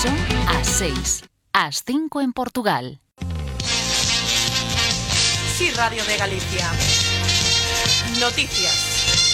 Son as 6, as 5 en Portugal. Sí, Radio de Galicia. Noticias.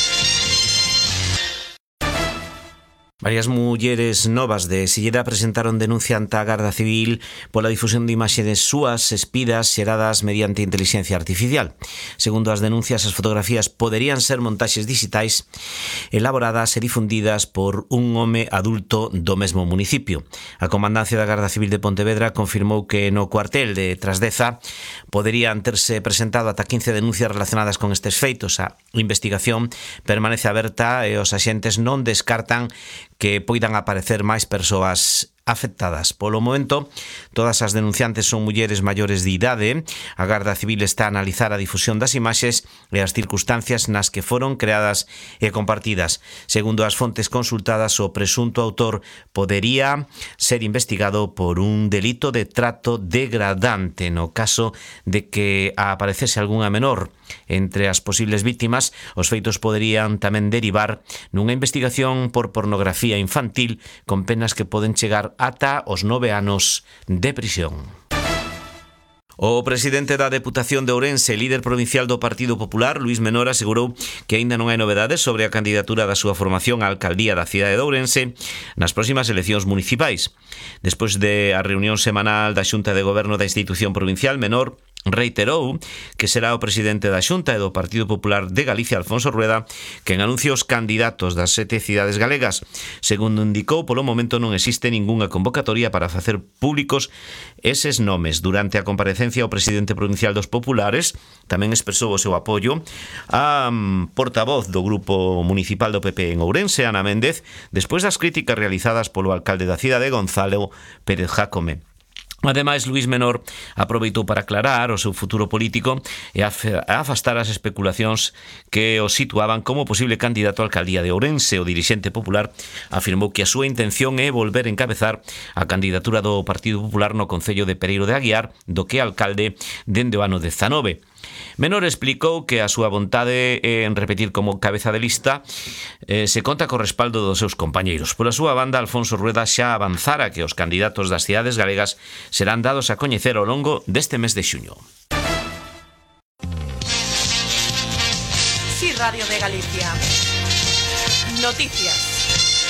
Varias mulleres novas de Silleda presentaron denuncia ante a Garda Civil pola difusión de imaxes súas espidas xeradas mediante inteligencia artificial. Segundo as denuncias, as fotografías poderían ser montaxes digitais elaboradas e difundidas por un home adulto do mesmo municipio. A Comandancia da Garda Civil de Pontevedra confirmou que no cuartel de Trasdeza poderían terse presentado ata 15 denuncias relacionadas con estes feitos. A investigación permanece aberta e os axentes non descartan que poidan aparecer máis persoas afectadas. Polo momento, todas as denunciantes son mulleres maiores de idade. A Garda Civil está a analizar a difusión das imaxes e as circunstancias nas que foron creadas e compartidas. Segundo as fontes consultadas, o presunto autor podería ser investigado por un delito de trato degradante no caso de que aparecese algunha menor. Entre as posibles víctimas, os feitos poderían tamén derivar nunha investigación por pornografía infantil con penas que poden chegar ata os 9 anos de prisión. O presidente da Deputación de Ourense, líder provincial do Partido Popular, Luís Menor, asegurou que aínda non hai novedades sobre a candidatura da súa formación á alcaldía da cidade de Ourense nas próximas eleccións municipais. Despois de a reunión semanal da Xunta de Goberno da institución provincial, Menor reiterou que será o presidente da Xunta e do Partido Popular de Galicia, Alfonso Rueda, quen anuncia os candidatos das 7 cidades galegas. Segundo indicou, polo momento non existe ningunha convocatoria para facer públicos eses nomes. Durante a comparecencia, o presidente provincial dos Populares tamén expresou o seu apoio á portavoz do Grupo Municipal do PP en Ourense, Ana Méndez, despois das críticas realizadas polo alcalde da cidade, Gonzalo Pérez Jácome. Ademais, Luís Menor aproveitou para aclarar o seu futuro político e afastar as especulacións que o situaban como posible candidato á alcaldía de Ourense. O dirixente popular afirmou que a súa intención é volver a encabezar a candidatura do Partido Popular no concello de Pereiro de Aguiar, do que é alcalde dende o ano 19. Menor explicou que a súa vontade en repetir como cabeza de lista se conta co respaldo dos seus compañeiros. Pola súa banda, Alfonso Rueda xa avanzara que os candidatos das cidades galegas serán dados a coñecer ao longo deste mes de xuño. Sí, Radio de Galicia. Noticias.